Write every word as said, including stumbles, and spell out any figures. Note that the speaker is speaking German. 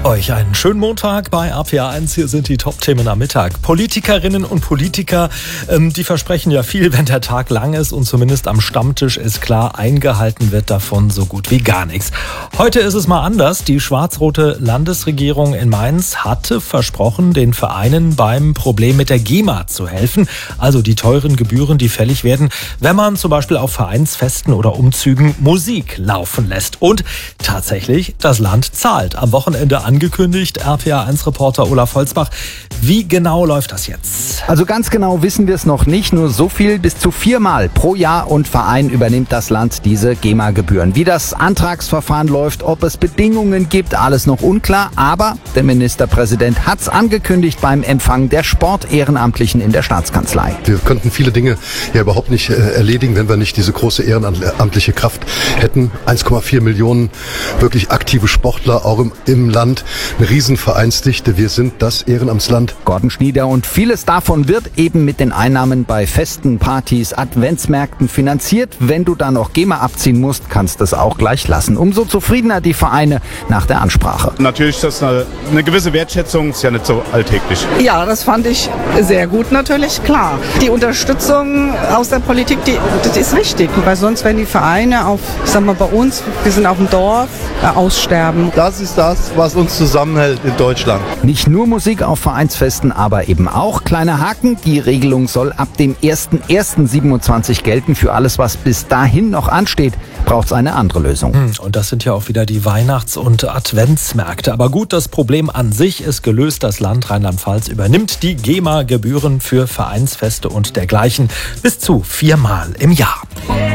Euch einen schönen Montag bei R P R eins. Hier sind die Top-Themen am Mittag. Politikerinnen und Politiker, ähm, die versprechen ja viel, wenn der Tag lang ist und zumindest am Stammtisch ist klar, eingehalten wird davon so gut wie gar nichts. Heute ist es mal anders. Die schwarz-rote Landesregierung in Mainz hatte versprochen, den Vereinen beim Problem mit der GEMA zu helfen. Also die teuren Gebühren, die fällig werden, wenn man zum Beispiel auf Vereinsfesten oder Umzügen Musik laufen lässt. Und tatsächlich, das Land zahlt. Am Wochenende angekündigt. R P R eins Reporter Olaf Holzbach. Wie genau läuft das jetzt? Also ganz genau wissen wir es noch nicht. Nur so viel, bis zu viermal pro Jahr und Verein übernimmt das Land diese GEMA-Gebühren. Wie das Antragsverfahren läuft, ob es Bedingungen gibt, alles noch unklar. Aber der Ministerpräsident hat es angekündigt beim Empfang der Sportehrenamtlichen in der Staatskanzlei. Wir könnten viele Dinge ja überhaupt nicht äh, erledigen, wenn wir nicht diese große ehrenamtliche Kraft hätten. eins Komma vier Millionen wirklich aktive Sportler, auch im, im Land. Eine Riesenvereinsdichte. Wir sind das Ehrenamtsland. Gordon Schnieder, und vieles davon wird eben mit den Einnahmen bei Festen, Partys, Adventsmärkten finanziert. Wenn du da noch GEMA abziehen musst, kannst du es auch gleich lassen. Umso zufriedener die Vereine nach der Ansprache. Natürlich ist das eine, eine gewisse Wertschätzung, ist ja nicht so alltäglich. Ja, das fand ich sehr gut, natürlich, klar. Die Unterstützung aus der Politik, die, das ist wichtig, weil sonst werden die Vereine auf, ich sag mal, bei uns, wir sind auf dem Dorf, äh, aussterben. Das ist das, was uns zusammenhält in Deutschland. Nicht nur Musik auf Vereinsfesten, aber eben auch kleine Haken. Die Regelung soll ab dem ersten ersten siebenundzwanzig gelten. Für alles, was bis dahin noch ansteht, braucht es eine andere Lösung. Und das sind ja auch wieder die Weihnachts- und Adventsmärkte. Aber gut, das Problem an sich ist gelöst. Das Land Rheinland-Pfalz übernimmt die GEMA-Gebühren für Vereinsfeste und dergleichen bis zu viermal im Jahr.